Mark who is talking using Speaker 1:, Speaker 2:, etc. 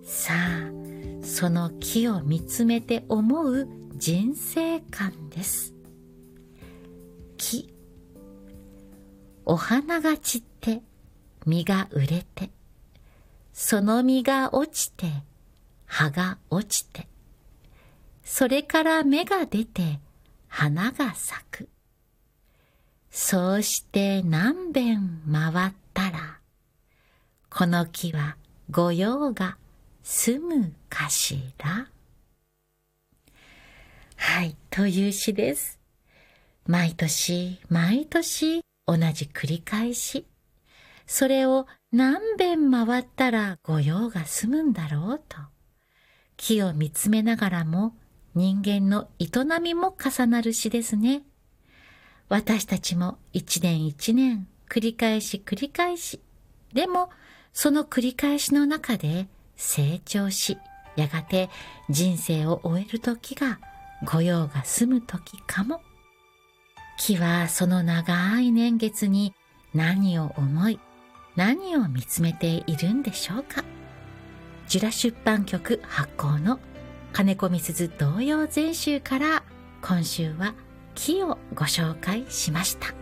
Speaker 1: さあ、その木を見つめて思う人生観です。木。お花が散って実が売れて、その実が落ちて葉が落ちて、それから芽が出て花が咲く。そうして何べん回ったら、この木は御用が済むかしら。はい、という詩です。毎年毎年同じ繰り返し。それを何べん回ったら御用が済むんだろうと。木を見つめながらも人間の営みも重なる詩ですね。私たちも一年一年繰り返し繰り返し。でもその繰り返しの中で成長し、やがて人生を終える時が御用が済む時かも。木はその長い年月に何を思い、何を見つめているんでしょうか。ジュラ出版局発行の金子みすず童謡全集から今週は木をご紹介しました。